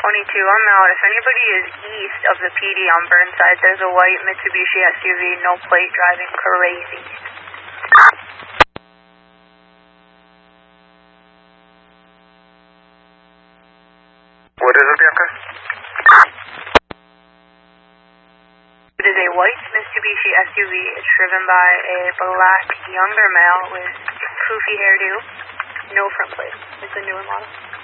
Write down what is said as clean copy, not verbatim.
I'm out. If anybody is east of the PD on Burnside, there's a white Mitsubishi SUV, no plate, driving crazy. What is it, Bianca? It is a white Mitsubishi SUV. It's driven by a black younger male with poofy hairdo, no front plate. It's a newer model.